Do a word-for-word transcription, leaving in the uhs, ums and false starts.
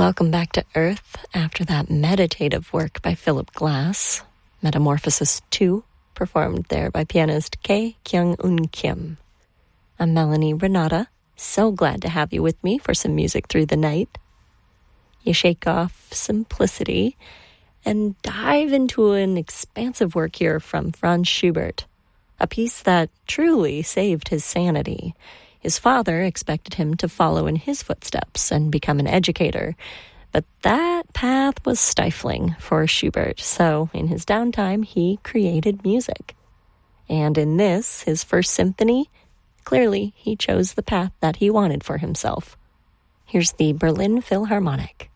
Welcome back to Earth after that meditative work by Philip Glass, Metamorphosis two, performed there by pianist K. Kyung-un Kim. I'm Melanie Renata, so glad to have you with me for some music through the night. You shake off simplicity and dive into an expansive work here from Franz Schubert, a piece that truly saved his sanity. His father expected him to follow in his footsteps and become an educator, but that path was stifling for Schubert, so in his downtime he created music. And in this, his first symphony, clearly he chose the path that he wanted for himself. Here's the Berlin Philharmonic.